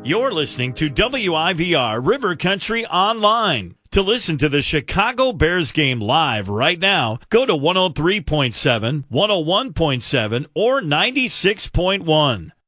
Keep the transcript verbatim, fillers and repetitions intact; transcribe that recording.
You're listening to W I V R River Country Online. To listen to the Chicago Bears game live right now, go to one oh three point seven, one oh one point seven, or ninety-six point one.